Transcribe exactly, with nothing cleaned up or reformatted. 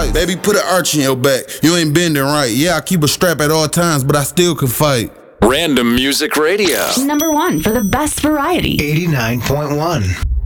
fight. Baby, put an arch in your back. You ain't bending right. Yeah, I keep a strap at all times, but I still can fight. Random Music Radio. Number one for the best variety. eighty-nine point one.